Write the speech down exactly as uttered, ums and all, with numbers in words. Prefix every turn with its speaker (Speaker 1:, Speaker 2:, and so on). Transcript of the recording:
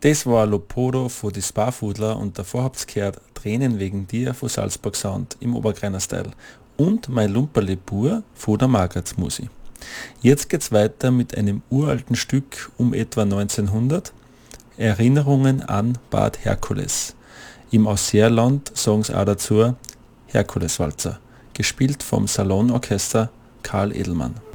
Speaker 1: Das war Lopodo von die Sparfudler und davor habt's gehört Tränen wegen dir von Salzburg Sound im Obergreiner Style und Mein Lumperle Bur von der Margaret's-Musi. Jetzt geht's weiter mit einem uralten Stück um etwa neunzehnhundert, Erinnerungen an Bad Herkules. Im Ausseerland sagen sie auch dazu Herkuleswalzer, gespielt vom Salonorchester Karl Edelmann.